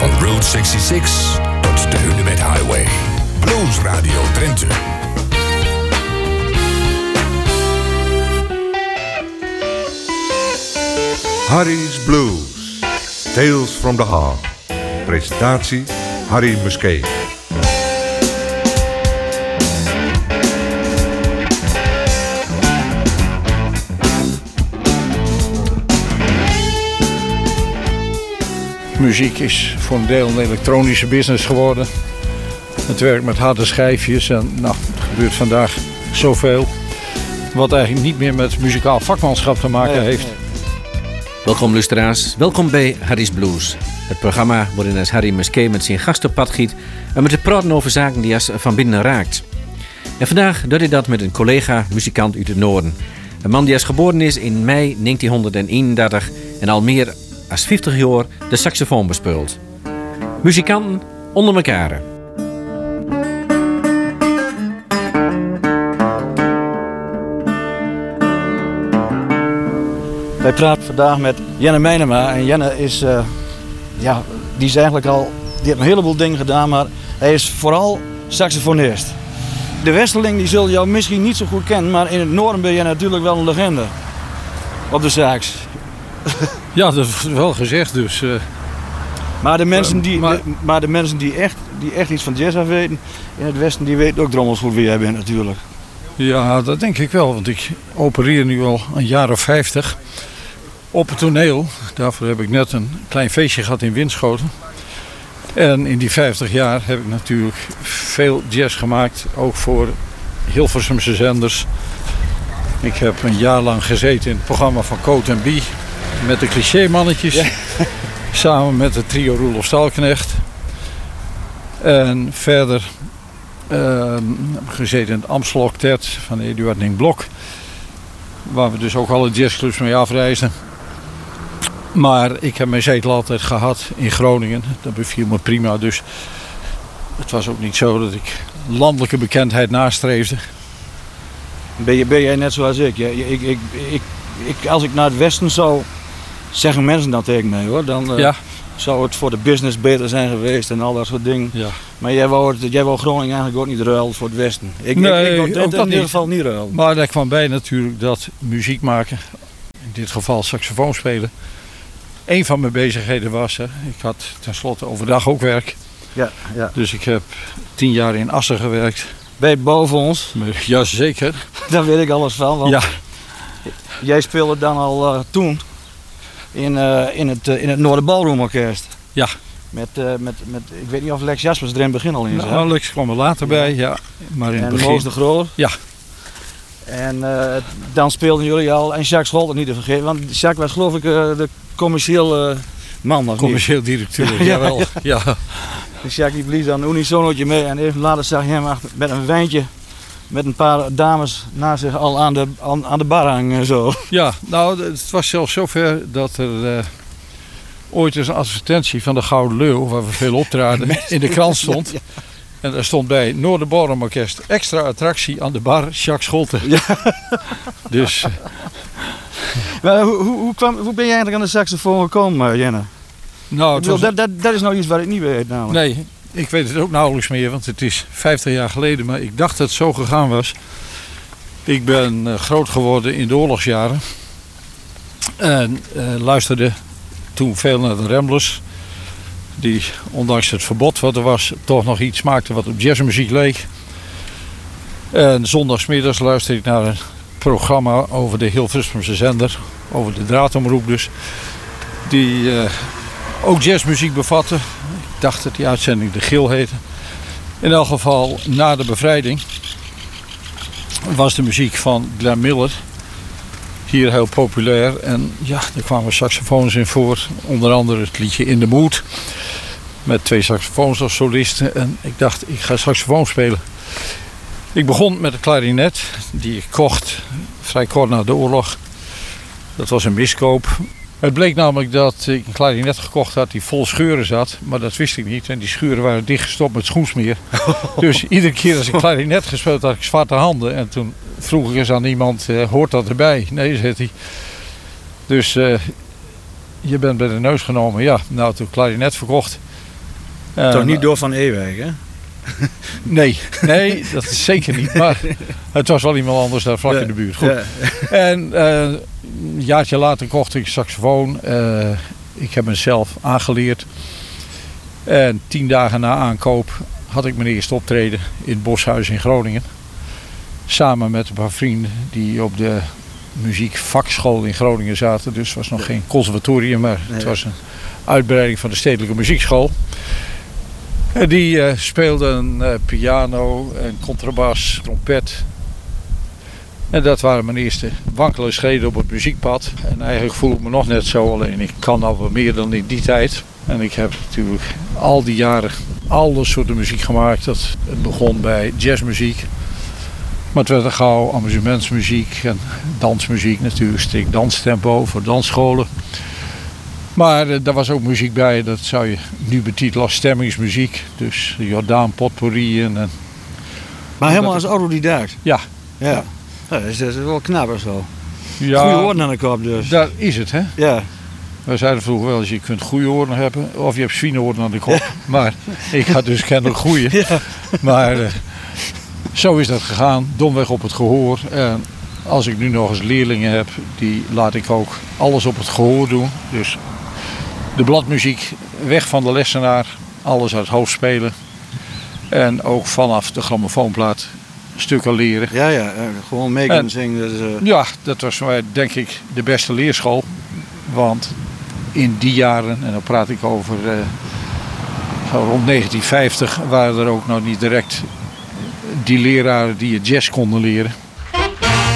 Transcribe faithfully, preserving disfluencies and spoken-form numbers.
Van Route zesenzestig tot de Hunebed Highway. Blues Radio Drenthe. Harry's Blues. Tales from the Heart. Presentatie Harry Musquet. Muziek is voor een deel een elektronische business geworden. Het werkt met harde schijfjes en nou, er gebeurt vandaag zoveel wat eigenlijk niet meer met muzikaal vakmanschap te maken heeft. Welkom luisteraars, welkom bij Harry's Blues. Het programma waarin als Harry Musquet met zijn gast op pad giet en met te praten over zaken die als van binnen raakt. En vandaag doet hij dat met een collega muzikant uit het noorden. Een man die als geboren is in mei negentienhonderdeenendertig en al meer als vijftig jaar de saxofoon bespeelt. Muzikanten onder elkaar. Wij praten vandaag met Jenne Meinema. En Jenne is, uh, ja, die is eigenlijk al, die heeft een heleboel dingen gedaan, maar hij is vooral saxofonist. De Westerling die zul jou misschien niet zo goed kennen, maar in het noorden ben je natuurlijk wel een legende op de sax. Ja, dat is wel gezegd dus. Uh, maar, de mensen die, maar, de, maar de mensen die echt, die echt iets van jazz af weten in het westen, die weten ook drommels goed wie jij bent natuurlijk. Ja, dat denk ik wel, want ik opereer nu al een jaar of vijftig op het toneel. Daarvoor heb ik net een klein feestje gehad in Winschoten. En in die vijftig jaar heb ik natuurlijk veel jazz gemaakt, ook voor Hilversumse zenders. Ik heb een jaar lang gezeten in het programma van Coat en Bie met de cliché-mannetjes. Ja. Samen met het trio Roelof Stalknecht. En verder uh, gezeten in het Amstel Octet van Eduard Nink Blok. Waar we dus ook alle jazzclubs mee afreisden. Maar ik heb mijn zetel altijd gehad in Groningen. Dat beviel me prima. Dus het was ook niet zo dat ik landelijke bekendheid nastreefde. Ben, je, ben jij net zoals ik? Ja, ik, ik, ik, ik? Als ik naar het westen zou, zeggen mensen dat tegen mij hoor. Dan uh, ja. zou het voor de business beter zijn geweest en al dat soort dingen. Ja. Maar jij wou, het, jij wou Groningen eigenlijk ook niet ruilen voor het westen. Ik, nee, ik, ik wou dit in ieder geval niet ruilen. Maar daar kwam bij natuurlijk dat muziek maken, in dit geval saxofoon spelen, een van mijn bezigheden was. Hè. Ik had tenslotte overdag ook werk. Ja, ja. Dus ik heb tien jaar in Assen gewerkt. Ben je boven ons? Jazeker. Daar weet ik alles van. Want ja. Jij speelde dan al uh, toen in, uh, in het, uh, in het Noorder Ballroom Orkest. Ja. Met, uh, met, met, ik weet niet of Lex Jaspers er in het begin al in zat. Nou, Lex kwam er later bij, ja. Maar in en het begin... Moos de Groot. Ja. En uh, dan speelden jullie al, en Jacques Scholten niet te vergeten, want Jacques was geloof ik uh, de commercieel uh, man. Of commercieel niet? directeur, ja, jawel. Ja. Ja. Dus Jacques die blies dan een unisonootje mee en even later zag je hem achter, met een wijntje met een paar dames naast zich al aan de, aan, aan de bar hangen. Zo. Ja, nou het was zelfs zover dat er uh, ooit eens een advertentie van de Gouden Leeuw, waar we veel optraden, in de krant stond. Ja, ja. En daar stond bij Noorder Ballroom Orkest extra attractie aan de bar Jacques Scholten. Ja. Dus. Maar hoe, hoe, hoe, kwam, hoe ben je eigenlijk aan de saxofoon gekomen, Jenne? Nou, was... dat, dat, dat is nou iets wat ik niet weet namelijk. Nee, ik weet het ook nauwelijks meer, want het is vijftig jaar geleden. Maar ik dacht dat het zo gegaan was. Ik ben uh, groot geworden in de oorlogsjaren. En uh, luisterde toen veel naar de Ramblers. Die, ondanks het verbod wat er was, toch nog iets maakte wat op jazzmuziek leek. En zondagsmiddags luisterde ik naar een programma over de Hilversumse zender. Over de draadomroep dus. Die uh, ook jazzmuziek bevatte. Ik dacht dat die uitzending De Gil heette. In elk geval, na de bevrijding was de muziek van Glenn Miller hier heel populair. En ja, er kwamen saxofoons in voor. Onder andere het liedje In the Mood. Met twee saxofoons als solisten. En ik dacht, ik ga saxofoon spelen. Ik begon met een klarinet. Die ik kocht vrij kort na de oorlog. Dat was een miskoop. Het bleek namelijk dat ik een klarinet gekocht had die vol scheuren zat. Maar dat wist ik niet. En die scheuren waren dichtgestopt met schoensmeer. Dus iedere keer als ik klarinet gespeeld had ik zwarte handen. En toen vroeg ik eens aan iemand, uh, hoort dat erbij? Nee, zegt hij. Dus uh, je bent bij de neus genomen. Ja, nou toen klarinet verkocht. Uh, Toch niet door Van Ewijk, hè? Nee, nee, dat is zeker niet. Maar het was wel iemand anders daar vlak Ja, in de buurt. Goed. ja. En uh, een jaartje later kocht ik saxofoon. Uh, ik heb mezelf aangeleerd. En tien dagen na aankoop had ik mijn eerste optreden in het Boshuis in Groningen. Samen met een paar vrienden die op de muziekvakschool in Groningen zaten. Dus het was nog geen conservatorium, maar het was een uitbreiding van de stedelijke muziekschool. En die uh, speelden uh, piano en contrabas, trompet. En dat waren mijn eerste wankele schreden op het muziekpad. En eigenlijk voel ik me nog net zo, alleen ik kan al wat meer dan in die tijd. En ik heb natuurlijk al die jaren alle soorten muziek gemaakt. Dat, het begon bij jazzmuziek. Maar het werd er gauw amusementsmuziek en dansmuziek natuurlijk. Strikt danstempo voor dansscholen. Maar uh, daar was ook muziek bij, dat zou je nu betitelen als stemmingsmuziek. Dus Jordaan, potpourriën. En... Maar helemaal als autodidact? Ja. Ja. Ja. Ja, dat, is, dat is wel knap of zo. Ja, goeie woorden aan de kop dus. Dat is het, hè? Ja. Wij zeiden vroeger wel eens, je kunt goede oren hebben of je hebt zwienoren aan de kop. Ja. Maar ik had dus kennelijk goede. Ja. Maar uh, zo is dat gegaan, domweg op het gehoor. En als ik nu nog eens leerlingen heb, die laat ik ook alles op het gehoor doen. Dus de bladmuziek weg van de lessenaar, alles uit het hoofd spelen. En ook vanaf de grammofoonplaat stukken leren. Ja, ja, gewoon mee kunnen zingen. Dus, uh... Ja, dat was mij denk ik de beste leerschool. Want in die jaren, en dan praat ik over uh, rond negentien vijftig, waren er ook nog niet direct die leraren die je jazz konden leren.